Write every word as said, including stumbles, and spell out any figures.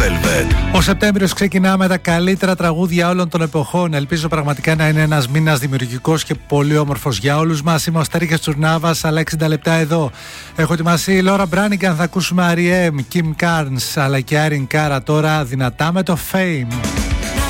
Velvet. Ο Σεπτέμβριος ξεκινά με τα καλύτερα τραγούδια όλων των εποχών. Ελπίζω πραγματικά να είναι ένας μήνας δημιουργικός και πολύ όμορφος για όλους μας. Είμαι ο Στέργιος Τσουρνάβας, αλλά εξήντα λεπτά εδώ. Έχω ετοιμάσει η Λόρα Μπράνιγκαν, θα ακούσουμε αρ ι εμ, Kim Carnes αλλά και Άριν Κάρα τώρα δυνατά με το Fame.